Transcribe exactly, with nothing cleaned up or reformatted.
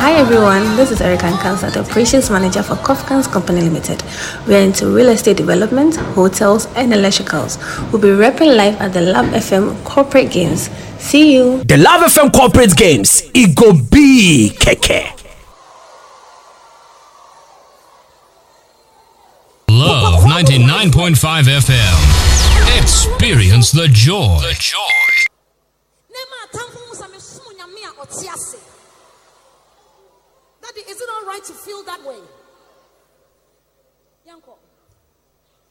Hi everyone, this is Erica Nkansa, the Operations Manager for Kofkans Company Limited. We are into real estate development, hotels, and electricals. We'll be repping live at the Love F M Corporate Games. See you. The Love F M Corporate Games, it go be keke. Love ninety-nine point five F M. Experience the joy. The joy. Daddy, is it all right to feel that way? Yanko.